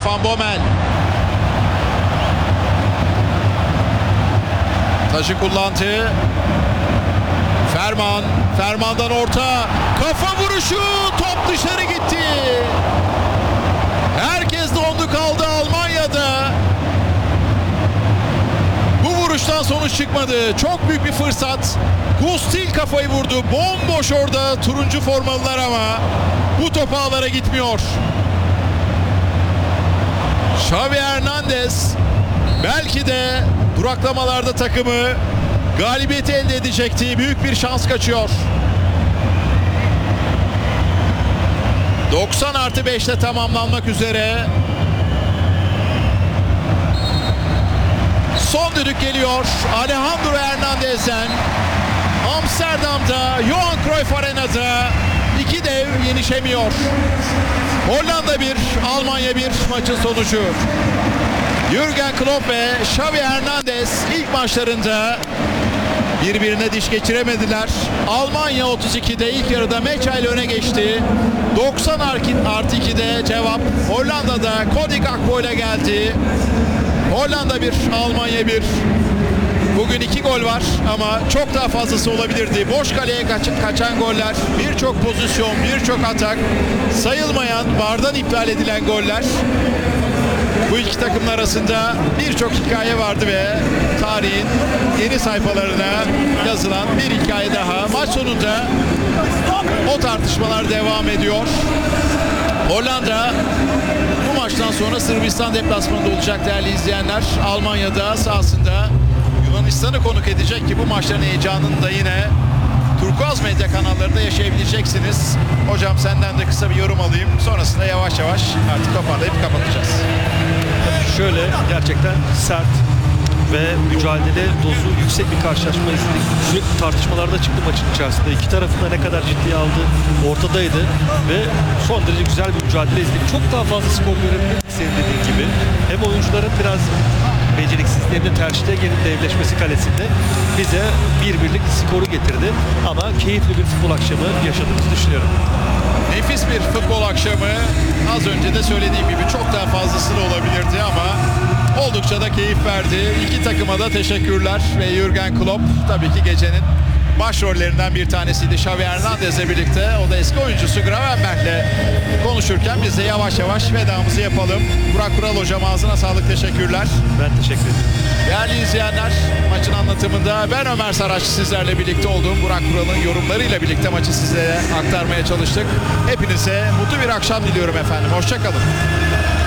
Van Bommel. Taşı kullandı. Ferman'dan orta. Kafa vuruşu. Top dışarı gitti. Herkes dondu kaldı Almanya'da. Bu vuruştan sonuç çıkmadı. Çok büyük bir fırsat. Gustil kafayı vurdu. Bomboş orada turuncu formalılar ama bu top ağlara gitmiyor. Xavi Hernandez belki de duraklamalarda takımı galibiyeti elde edecekti. Büyük bir şans kaçıyor. 90+5'te tamamlanmak üzere. Son düdük geliyor. Alejandro Hernandez'den. Amsterdam'da Johan Cruyff Arena'da iki dev yenişemiyor. Hollanda 1, Almanya 1 maçın sonucu. Jürgen Klopp ve Xavi Hernandez ilk maçlarında birbirine diş geçiremediler. Almanya 32'de ilk yarıda Mecha ile öne geçti. 90+2'de cevap Hollanda'da Cody Gakpo ile geldi. Hollanda 1, Almanya 1. Bugün 2 gol var ama çok daha fazlası olabilirdi. Boş kaleye kaçan goller, birçok pozisyon, birçok atak, sayılmayan, VAR'dan iptal edilen goller. Bu iki takımın arasında birçok hikaye vardı ve tarihin yeni sayfalarına yazılan bir hikaye daha. Maç sonunda o tartışmalar devam ediyor. Hollanda bu maçtan sonra Sırbistan deplasmanında olacak değerli izleyenler. Almanya'da sahasında Yunanistan'ı konuk edecek ki bu maçların heyecanını da yine Turkuaz medya kanallarında yaşayabileceksiniz. Hocam senden de kısa bir yorum alayım. Sonrasında yavaş yavaş artık toparlayıp kapatacağız. Şöyle gerçekten sert ve mücadele dozu yüksek bir karşılaşma izledik. Sürekli tartışmalarda çıktı maçın içerisinde. İki tarafında ne kadar ciddiye aldı ortadaydı ve son derece güzel bir mücadele izledik. Çok daha fazla skor görebilirdik senin dediğin gibi. Hem oyuncuların biraz beceriksizliğinin Ter Stegen'in devleşmesi kalesinde bize 1-1'lik skoru getirdi. Ama keyifli bir futbol akşamı yaşadığımızı düşünüyorum. Nefis bir futbol akşamı. Az önce de söylediğim gibi çok daha fazlası da olabilirdi ama oldukça da keyif verdi. İki takıma da teşekkürler ve Jürgen Klopp tabii ki gecenin başrollerinden bir tanesiydi Xavi Hernandez'le birlikte. O da eski oyuncusu Gravenberch'le konuşurken biz de yavaş yavaş vedamızı yapalım. Burak Kural hocam ağzına sağlık, teşekkürler. Ben teşekkür ederim. Değerli izleyenler, maçın anlatımında ben Ömer Saraç sizlerle birlikte olduğum Burak Kural'ın yorumlarıyla birlikte maçı size aktarmaya çalıştık. Hepinize mutlu bir akşam diliyorum efendim. Hoşça kalın.